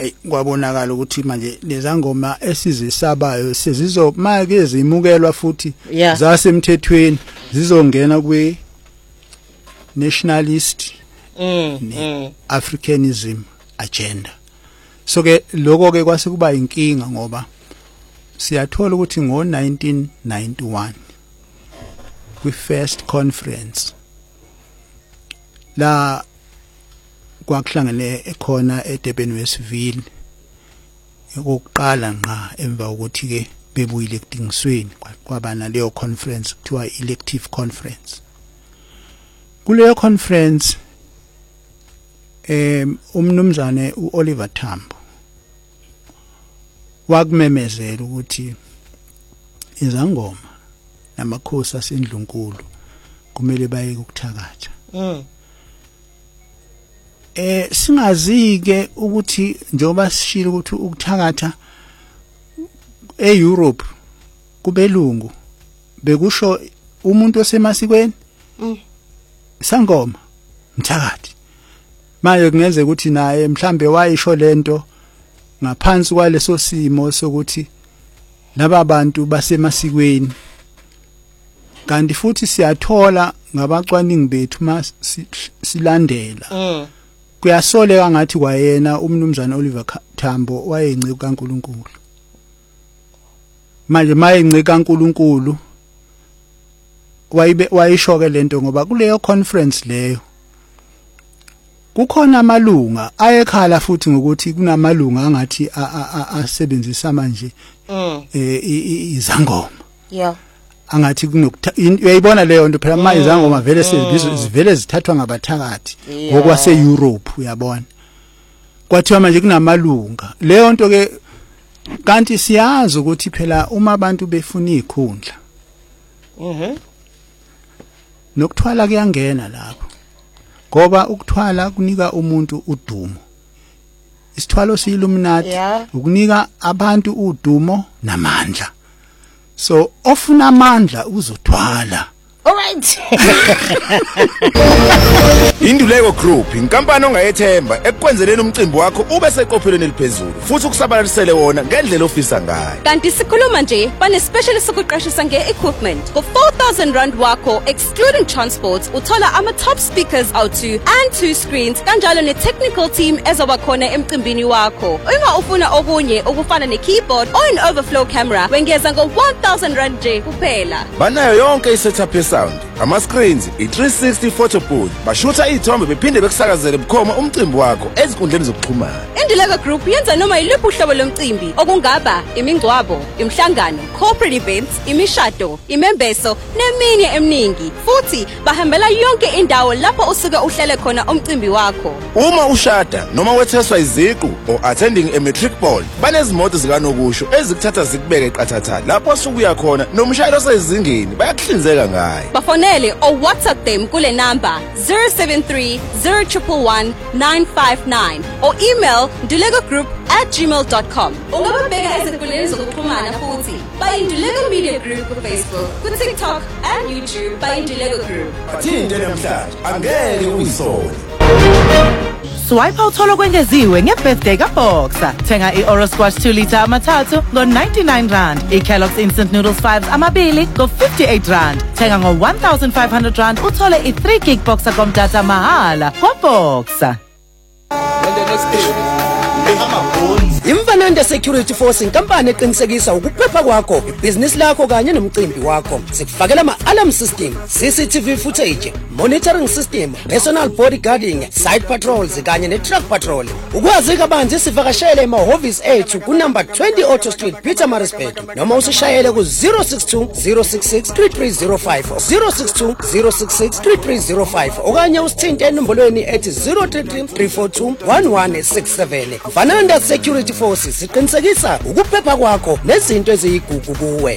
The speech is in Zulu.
kwabonakala ukuthi manje lezangoma esizisabayo sezizomake zimukelwa futhi zasemthethweni zizongena kwe nationalist Africanism agenda. So ke lokho ke kwase kuba inkinga ngoba siyathola ukuthi ngo1991 kwi first conference la kwakuhlangene ekhona eDurban Westville ukuqala nqa emva ukuthi ke bebu electingisweni kwaba na leyo conference kuthiwa elective conference. Kuleyo conference umnumzane uOliver Tambo wakumemezela ukuthi izangoma namakhosi aseNdlunkulu kumele baye ukuthakatha. Singazike ukuthi njoba sishilo ukuthi ukuthakatha eEurope kubelungu bekusho umuntu osemasikweni sangoma mthakathi. Manje kungeze ukuthi naye mhlambe wayisho lento ngaphansi kwaleso simo sokuthi laba bantu basemasikweni. Kanti futhi siyathola ngabacwaningi bethu silandela kuyasoleka ngathi kwayena umnumzana Oliver Tambo wayencike kaNkuluNkulu. Manje mayencike kaNkuluNkulu wayishoke lento ngoba kuleyo conference leyo kukhona amalunga ayekhala futhi ngokuthi kunamalunga angathi asebenzisa manje izangoma. Angathi uyayibona leyo nto phela manje izangoma vele sezivele zithathwa ngabathakathi ngokwase Europe uyabona. Kwathiwa manje kunamalunga leyo nto ke kanti siyazi ukuthi phela uma abantu befuna ikhundla nokuthwala kuyangena lapho ngoba ukuthwala kunika umuntu udumo. Isithwalo siyiluminati ukunika abantu udumo namandla. So ofuna amandla uzothwala. Alright. Induleko Group inkampani ongayethemba ekwenzeleni umcimbi wakho ube seqophelweni eliphezulu futhi ukusabalalisele wona ngendlela ofisa ngayo. Kanti sikhuluma nje bane special sokuqashisa nge-equipment go 4,000 rand wakho excluding transport uthola ama top speakers out2 and 2 screens kanjalo ne-technical team ezoba khona emcimbini wakho. Uma ufuna okunye okufana ne-keyboard or an overflow camera wengeza ngo 1,000 rand nje kuphela. Banayo yonke i-setup ye-sound, ama-screens, i-360 photo booth, bashutha iy'thombe bephinde bekusakazele bukhoma umcimbi wakho ezinkundleni zokuxhumana. Induleko Group yenza noma yiluphi uhlobo lomcimbi okungaba imingcwabo, imhlangano, corporate events, imishado, imembeso neminye eminingi. Futhi bahambela yonke indawo lapho usuke uhlele khona umcimbi wakho. Uma ushada noma wetheswa iziqu or attending a matric ball, banezimoto zikanokusho ezikuthatha zikubeke eqathatha lapho usukuya khona nomshayeli osezingeni bayakuhlinzeka ngayo. Bafonele or WhatsApp them kule number 073 011 959 or email dulegogroup@gmail.com. Ungababheka ezinkundleni zokuxhumana futhi bayindulego Media Group ku Facebook, ku TikTok and YouTube bayindulego Group. Bathinte namhlanje angeke uyisole. Swipe uthola kwengeziwe nge-birthday kaBoxer. Thenga i-Oro Squash 2 liter amathathu ngo-99 rand. I-Kellogg's Instant Noodles 5 amabili ngo-58 rand. Thenga ngo-1,500 rand uthole i-3 gig Boxer komdata mahala kwaBoxer. Imfananda Security Force inkampani eqinisekisa ukuphepha kwakho, ibhizinisi lakho kanye nomcimbi wakho. Sikufakela ama-alarm system, CCTV footage, monitoring system, personal bodyguarding, site patrols kanye ne-truck patrol. Ukwazi kabanzi sivakashele emahhovisi ethu kunumber 20 Auto Street, Pietermaritzburg, noma usishayele ku-062 066 3305 062 066 3305 okanye usithinte enombolweni ethi 033 342 1167. Fananda Security Forces siqinisekisa ukuphepha kwakho nezinto eziyigugu kuwe.